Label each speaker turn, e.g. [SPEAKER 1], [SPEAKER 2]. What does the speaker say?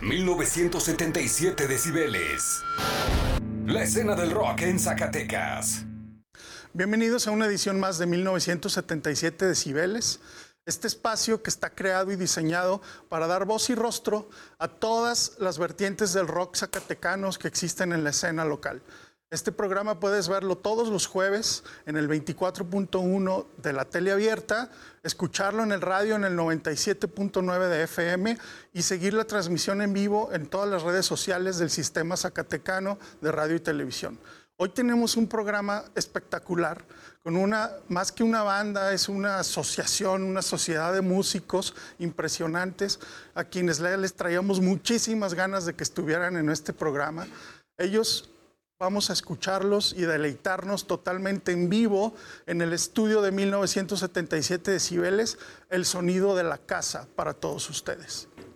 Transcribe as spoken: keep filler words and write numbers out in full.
[SPEAKER 1] mil novecientos setenta y siete decibeles. La escena del rock en Zacatecas.
[SPEAKER 2] Bienvenidos a una edición más de mil novecientos setenta y siete decibeles. Este espacio que está creado y diseñado para dar voz y rostro a todas las vertientes del rock zacatecanos que existen en la escena local. Este programa puedes verlo todos los jueves en el veinticuatro punto uno de la tele abierta, escucharlo en el radio en el noventa y siete punto nueve de F M y seguir la transmisión en vivo en todas las redes sociales del Sistema Zacatecano de Radio y Televisión. Hoy tenemos un programa espectacular, con una, más que una banda, es una asociación, una sociedad de músicos impresionantes, a quienes les traíamos muchísimas ganas de que estuvieran en este programa. Ellos, vamos a escucharlos y deleitarnos totalmente en vivo en el estudio de mil novecientos setenta y siete decibeles, el sonido de la casa para todos ustedes.